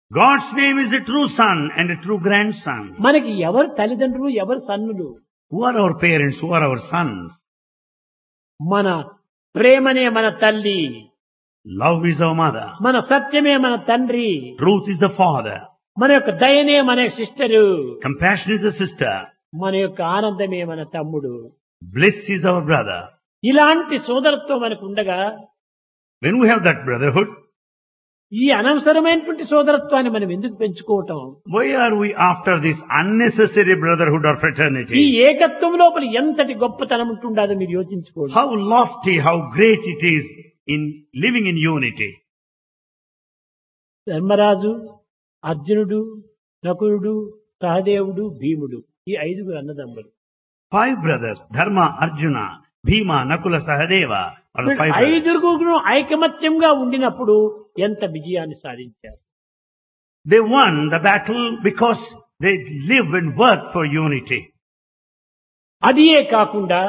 God's name is a true son and a true grandson. మనకి ఎవరు తల్లిదండ్రులు, ఎవరు సన్నులు? Who are our parents? Who are our sons? మన ప్రేమనే మన తల్లి, Love is our mother. మన సత్యమే మన తండ్రి, Truth is the father. మన యొక్క దయనే మన sister, Compassion is the sister. మన యొక్క ఆనందమే మన తమ్ముడు. Bliss is our brother. ఇలాంటి సోదరత్వం మనకు ఉండగా When we have that brotherhood, ఈ అనవసరమైనటువంటి సోదరత్వాన్ని మనం ఎందుకు పెంచుకోవటం? why are we after this unnecessary brotherhood or ఈ fraternity? ఏకత్వం లోపల ఎంతటి గొప్పతనం ఉంటుండదో మీరు యోచించుకోండి. How lofty, how great it is in living in unity. Dharmaraju, అర్జునుడు, నకులుడు, సహదేవుడు, భీముడు, ఈ ఐదుగురు అన్నదమ్ములు. 5 brothers, Dharma, Arjuna, Bhima, Nakula, Sahadeva, are the 5 brothers. ఐదుగురు ఐకమత్యంగా ఉండినప్పుడు ఎంత విజయాన్ని సాధించారు. They won the battle because they live and work for unity. అదియే కాకుండా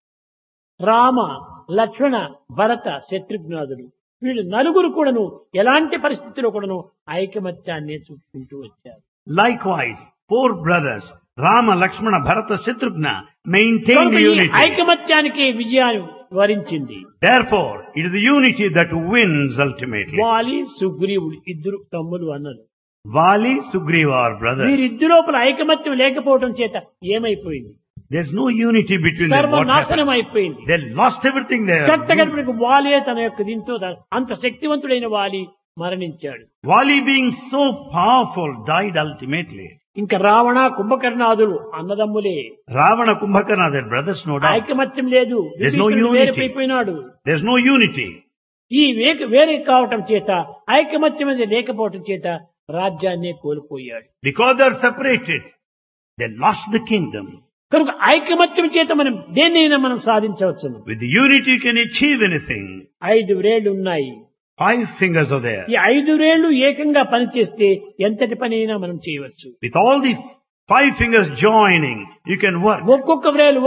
రామ, లక్ష్మణ, భరత, శత్రుఘ్నాదులు వీళ్ళు నలుగురు కూడాను ఎలాంటి పరిస్థితిలో కూడాను ఐకమత్యాన్ని చూపుకుంటూ వచ్చారు. Likewise, 4 brothers, Rama, Lakshmana, Bharata, Shatrughna, maintain కనుక ఈ unity. ఐకమత్యానికి విజయాన్ని వరించింది. Therefore, it is the unity that wins ultimately. వాలి, సుగ్రీవుడు ఇద్దరు తమ్ములు అన్నారు. Vali, Sugriva are brothers. వీరిద్దరు లోపల ఐకమత్యం లేకపోవడం చేత ఏమైపోయింది? There's no unity between them. What సర్వనాశనం happened? అయిపోయింది. They lost everything there. కట్టగడపడికి వాలే తన యొక్క దీంతో అంత శక్తివంతుడైన వాలి మరణించాడు. Vali being so powerful died ultimately. ఇంకా Ravana, కుంభకర్ణాదులు అన్నదమ్ములే. Ravana, Kumbhakarna, their brothers, no doubt. ఐకమత్యం లేదు. There's no విభీషణుడు unity. వేరైపోయినాడు. There's no unity. ఈ వేరే కావటం చేత ఐకమత్యం అనేది లేకపోవటం చేత రాజ్యాన్నే కోల్పోయాడు. Because they are separated, they lost the kingdom. కనుక ఐకమత్యం చేత మనం దేన్నైనా మనం సాధించవచ్చును. With the unity you can achieve anything. 5 వేళ్లు ఉన్నాయి. 5 fingers are there. ఈ 5 వేళ్లు ఏకంగా పనిచేస్తే ఎంతటి పని అయినా మనం చేయవచ్చు. With all the 5 fingers joining, you can work. ఒక్కొక్క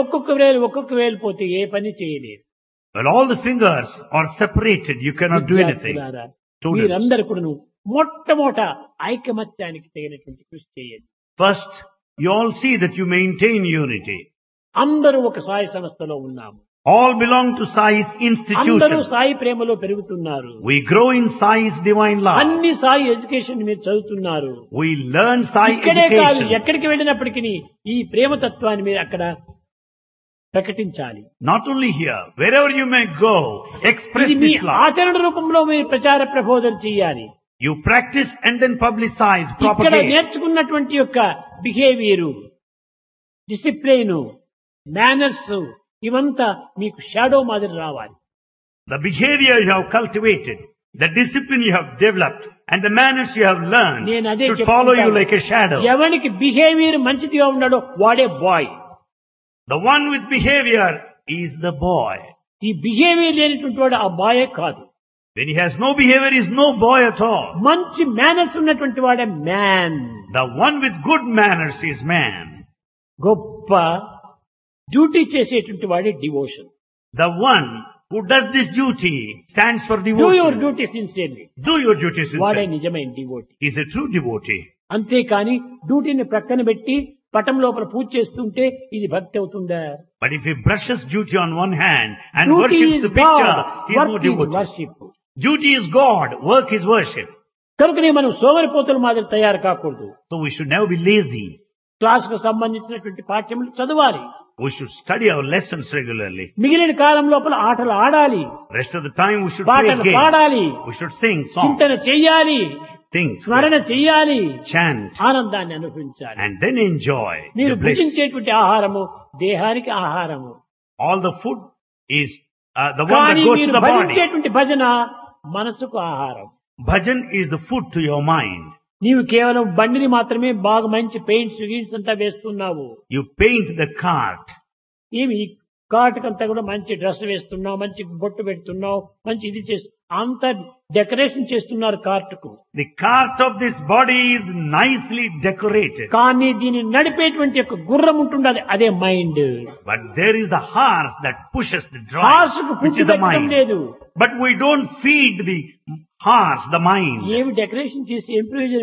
వేలు పోతే ఏ పని చేయలేదు. When all the fingers are separated, you cannot do anything. విద్యార్థులారా, Students. మీరందరూ కూడాను మొట్టమొదట ఐకమత్యానికి తగినటువంటి కృషి చేయండి. First, you all see that you maintain unity. అందరూ ఒక సాయి సంస్థలో ఉన్నాము. All belong to Sai's అందరూ institution. సాయి ప్రేమలో పెరుగుతున్నారు. We grow in Sai's divine love. అన్ని సాయి ఎడ్యుకేషన్ మీరు చదువుతున్నారు. We learn Sai ఇక్కడే కాదు, education. ఎక్కడికి వెళ్ళినప్పటికీ ఈ ప్రేమ తత్వాన్ని మీరు అక్కడ ప్రకటించాలి. Not only here, wherever you may go, express ఇది మీ this love. ఆచరణ రూపంలో మీరు ప్రచార ప్రబోధన చేయాలి. You practice and then publicize, ఇక్కడ propagate. నేర్చుకున్నటువంటి యొక్క బిహేవియరు, డిసిప్లైన్, మేనర్స్ ఇవంతా మీకు షాడో మాదిరి రావాలి. The behavior you have cultivated, the discipline you have developed, and the manners you have learned నేను అదే should follow you చెప్తుంటాను. like a shadow. ఎవరికి బిహేవియర్ మంచిదిగా ఉన్నాడో వాడే bye. The one with behavior is the boy. ఈ behaviour లేనటువంటి వాడు ఆ బాయే కాదు. When he has no behavior, he is no boy at all. మంచి మేనర్స్ ఉన్నటువంటి వాడే man. The one with good manners is man. గొప్ప డ్యూటీ చేసేటువంటి వాడే devotion. The one who does this duty stands for do your devotion. Duty sincerely. Do your duty వాడే sincerely. నిజమైన devotee. He is a true devotee. అంతేకాని డ్యూటీని ప్రక్కన పెట్టి పటం లోపల పూజ చేస్తుంటే ఇది భక్తి అవుతుందా? But if he brushes duty on one hand and duty worships is the picture, God, he is no work is devotee. Worship. Duty is God, work is worship. కనుకనే మనం సోమరిపోతుల మాదిరి తయారు కాకూడదు. So we should never be lazy. Class కు సంబంధించినటువంటి పాఠ్యములు చదవాలి. We should study our lessons regularly. మిగిలిన కాలం లోపల ఆటలు ఆడాలి, Rest of the time we should play పాటలు games. పాడాలి, We should sing songs, చింతన చెయ్యాలి, sing, స్మరణ చెయ్యాలి, chant, ఆనందాన్ని అనుభవించాలి. and then enjoy మీరు the bliss. భుజించేటువంటి ఆహారము దేహానికి ఆహారము, All the food is the one that కానీ goes to మీరు the body. భజించేటువంటి భజన మనసుకు ఆహారం. Bhajan is the food to your mind. నీవు కేవలం బండిని మాత్రమే బాగా మంచి పెయింట్స్ గీన్స్ అంతా వేస్తున్నావు. You paint the cart. ఏమి కాటుకంతా కూడా మంచి డ్రెస్ వేస్తున్నావు, మంచి బొట్టు పెడుతున్నావు, మంచి ఇది చేస్తు అంత డెకరేషన్ చేస్తున్నారు కార్టుకు. The cart of this body is nicely decorated. కానీ దీన్ని నడిపేటువంటి యొక్క గుర్రం ఉంటుండదు, అదే mind. But there is the horse that pushes the horse drive, కు which ఫుడ్ is the పెట్టడం mind. లేదు. But we don't feed the horse, the mind. ఏమి decoration చేసి ఏం ప్రయోజనం?